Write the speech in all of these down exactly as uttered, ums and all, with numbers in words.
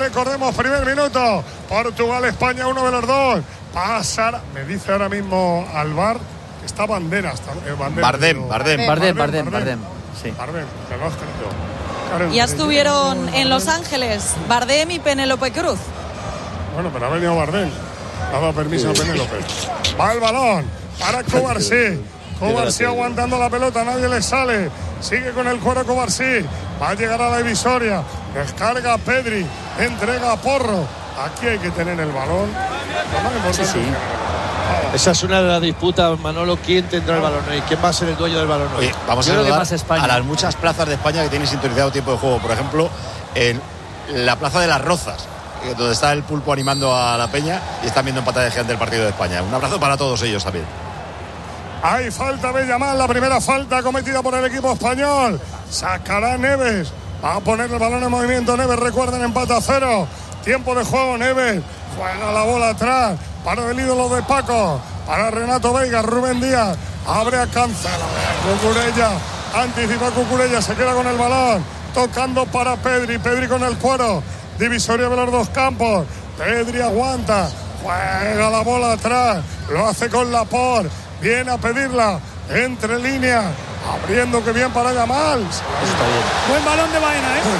recordemos, primer minuto. Portugal, España, uno de los dos. Pasar, me dice ahora mismo al bar que está Banderas. Eh, Bandera, Bardem, digo, Bardem, Bardem, Bardem, Bardem. Sí. Bardem, que lo has creído. Ya estuvieron en Los Ángeles Bardem y Penélope Cruz. Bueno, pero ha venido Bardem. Ha dado permiso a Penélope. Va el balón para Cubarsí. Cubarsí aguantando la pelota, nadie le sale. Sigue con el cuero Cubarsí. Va a llegar a la divisoria. Descarga Pedri. Entrega a Porro. Aquí hay que tener el balón. Sí, sí. Esa es una de las disputas, Manolo. ¿Quién tendrá el balón hoy? ¿Quién va a ser el dueño del balón hoy? Oye, vamos Yo a creo que saludar más España. a las muchas plazas de España que tienen sintonizado tiempo de juego. Por ejemplo, en la plaza de las Rozas, donde está el Pulpo animando a la peña y están viendo en pantalla gigante el partido de España. Un abrazo para todos ellos también. Hay falta de Yamal, la primera falta cometida por el equipo español. Sacará Neves. Va a poner el balón en movimiento Neves. Recuerden, empate a cero. Tiempo de juego, Neves. Juega la bola atrás. Para el ídolo de Paco. Para Renato Veiga. Rubén Díaz. Abre a Cancela. Cucurella. Anticipa Cucurella. Se queda con el balón. Tocando para Pedri. Pedri con el cuero. Divisoria de los dos campos. Pedri aguanta. Juega la bola atrás. Lo hace con Laporte. Viene a pedirla. Entre líneas. Abriendo que bien para Yamal. Está bien. Buen balón de Baena, ¿eh?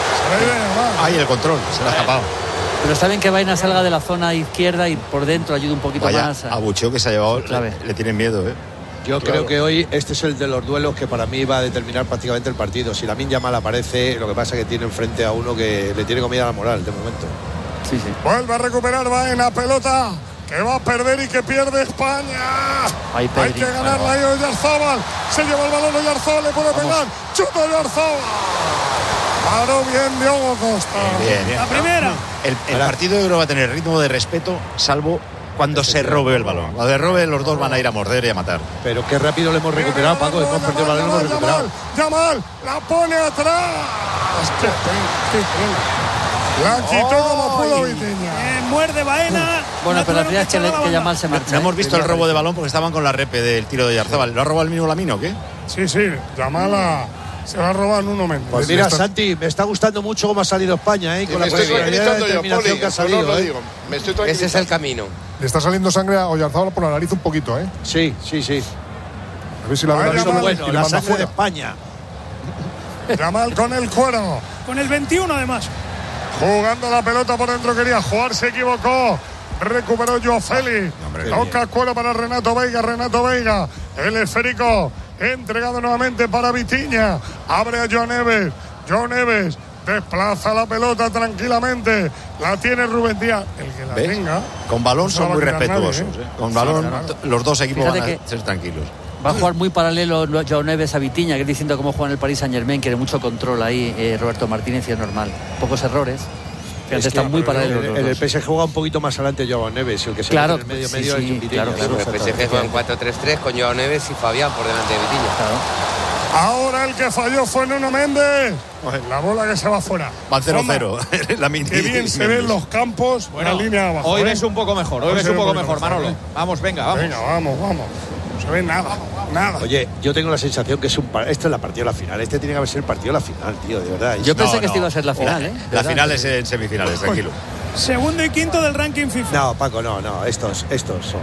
Ahí el control. Se le ha escapado. Pero está bien que Baena salga de la zona izquierda y por dentro ayude un poquito Vaya más. A... abucheo que se ha llevado. Le, le tienen miedo, ¿eh? Yo claro. creo que hoy este es el de los duelos que para mí va a determinar prácticamente el partido. Si Lamine Yamal aparece, lo que pasa es que tiene enfrente a uno que le tiene comida la moral de momento. Sí, sí. Vuelve a recuperar Baena, pelota que va a perder y que pierde España. Hay que ganarla ahí Oyarzábal. Se lleva el balón Oyarzábal, le puede pegar. Chuta Oyarzábal. Paró bien Diogo Costa. Bien, bien. La primera. El, el partido yo creo va a tener ritmo de respeto, salvo cuando se robe el balón. Cuando se robe, los dos van a ir a morder y a matar. Pero qué rápido le hemos recuperado, Paco. Hemos perdido el balón y lo hemos recuperado. Yamal, la pone atrás. Qué pena, qué pena. La quitó como pudo Vitiña. Eh, muerde Baena. Bueno, pero la realidad es que, le, que Yamal se marcha. No hemos visto el robo de balón porque estaban con la repe del tiro de Oyarzábal. ¿Lo ha robado el mismo Lamine o qué? Sí, sí. Yamal a, se la ha robado en un momento. Pues mira, Santi, me está gustando mucho cómo ha salido España, ¿eh? Con la personalidad de determinación que ha salido. ¿eh? Me estoy Ese es el camino. Le está saliendo sangre a Oyarzábal por la nariz un poquito, ¿eh? Sí, sí, sí. A ver si la verdad es bueno. La sangre de España. Yamal con el cuero. Con el veintiuno además. Jugando la pelota por dentro, quería jugar, se equivocó. Recuperó Joao Félix. Toca cuero para Renato Veiga. Renato Veiga, el esférico entregado nuevamente para Vitiña. Abre a Joao Neves. Joao Neves desplaza la pelota tranquilamente. La tiene Rubén Díaz. El que la ¿ves? tenga. Con balón no son muy respetuosos. nadie, ¿eh? ¿eh? Con balón, sí, claro. los dos equipos Fíjate van a que ser tranquilos. Va a jugar muy paralelo Joao Neves a Vitiña, que es diciendo cómo juega en el Paris Saint-Germain, quiere mucho control ahí eh, Roberto Martínez, y es normal. Pocos errores. Fíjate, es están muy paralelos. En el, el P S G juega un poquito más adelante Joao Neves, y el que se claro, mete en el medio sí, medio sí, es Vitiña. claro, claro. El P S G juega en cuatro tres tres con Joao Neves y Fabián por delante de Vitiña. Claro. Ahora el que falló fue Nuno Méndez. La bola que se va fuera. Van cero cero. Qué bien se ven los campos. Buena Bueno, línea abajo. Hoy ¿eh? ves un poco mejor, hoy Hoy ves se un ve poco un mejor, poquito Manolo. mejor, ¿eh? Vamos, venga, vamos. Venga, vamos, vamos. No se ve nada, nada. Oye, yo tengo la sensación que es un par... Esta es la partida de la final. Este tiene que haber sido el partido de la final, tío, de verdad. Yo pensé No, que no. esta iba a ser la final, ¿eh? La ¿verdad? final es en semifinales, tranquilo. Segundo y quinto del ranking FIFA. No, Paco, no, no. Estos, estos son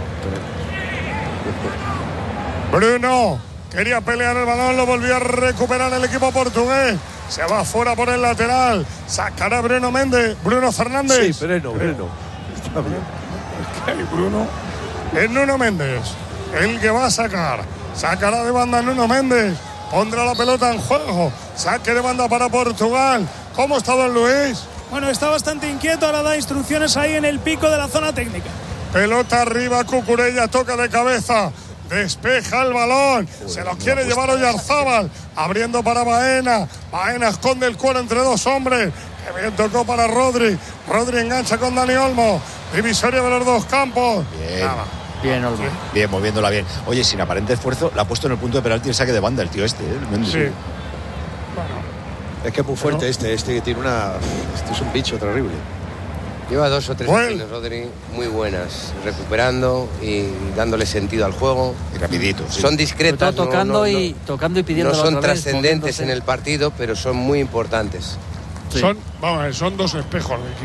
tremendos. Bruno quería pelear el balón, lo volvió a recuperar el equipo portugués. Se va fuera por el lateral. Sacará Bruno Méndez. Bruno Fernández. Sí, Bruno, Bruno. Está bien. Es que hay Bruno. Es Nuno Méndez el que va a sacar. Sacará de banda Nuno Méndez. Pondrá la pelota en juego. Saque de banda para Portugal. ¿Cómo está don Luis? Bueno, está bastante inquieto. Ahora da instrucciones ahí en el pico de la zona técnica. Pelota arriba, Cucurella toca de cabeza. Despeja el balón. Se lo quiere llevar Oyarzábal. Abriendo para Baena. Baena esconde el cuero entre dos hombres. Que bien tocó para Rodri. Rodri engancha con Dani Olmo. Divisoria de los dos campos. Bien. Nada. Bien, Olmo. Bien, moviéndola bien. Oye, sin aparente esfuerzo, la ha puesto en el punto de penalti el saque de banda el tío este, ¿eh? El Sí. Es que es muy fuerte este, este que tiene una... Este es un bicho terrible. Lleva dos o tres Bueno. acciones, Rodri, muy buenas, recuperando y dándole sentido al juego. Y rapidito. Sí. Son discretas, Todo tocando, no, no, y, no, tocando y pidiendo no son otra vez, trascendentes moviéndose. en el partido, pero son muy importantes. Sí. Son, vamos a ver, son dos espejos de equipo.